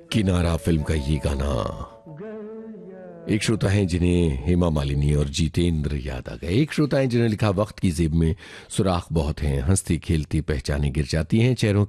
किनारा फिल्म का ये गाना एक श्रोता हैं जिन्हें हेमा मालिनी और जितेंद्र याद आ गए। एक श्रोता हैं जिन्हें लिखा वक्त की जेब में सुराख बहुत हैं, हंसती खेलती पहचाने गिर जाती हैं, चेहरों